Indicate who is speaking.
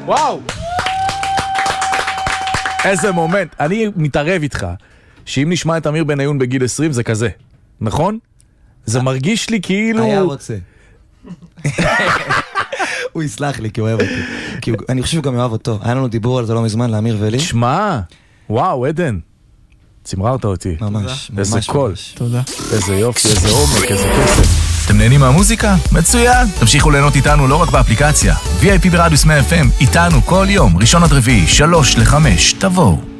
Speaker 1: וואו! איזה מומנט. אני מתערב איתך, שאם נשמע את אמיר בניון בגיל 20 זה כזה, נכון? זה מרגיש לי כאילו...
Speaker 2: היה רוצה. הוא יסלח לי כי הוא אוהב אותי. אני חושב שהוא גם אוהב אותו. היה לנו דיבור על זה לא מזמן, לאמיר ולי.
Speaker 1: שמע, וואו, עדן. צמררת אותי.
Speaker 2: ממש,
Speaker 1: איזה
Speaker 2: ממש.
Speaker 1: קול.
Speaker 3: תודה.
Speaker 1: איזה יופי, איזה עומק, איזה כסף.
Speaker 4: אתם נהנים מהמוזיקה? מצוין! תמשיכו ליהנות איתנו לא רק באפליקציה. VIP ברדיוס 100 FM, איתנו כל יום, ראשון עד רביעי, 3 ל-5, תבואו.